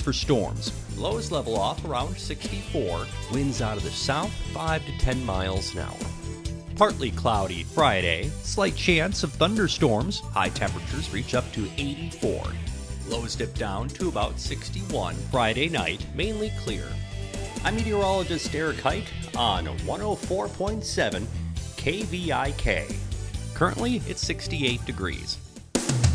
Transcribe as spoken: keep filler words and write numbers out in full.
for storms. Lows level off around sixty-four. Winds out of the south, five to ten miles an hour. Partly cloudy Friday. Slight chance of thunderstorms. High temperatures reach up to eighty-four. Lows dip down to about sixty-one. Friday night, mainly clear. I'm meteorologist Eric Hike on one oh four point seven K V I K. Currently, it's sixty-eight degrees.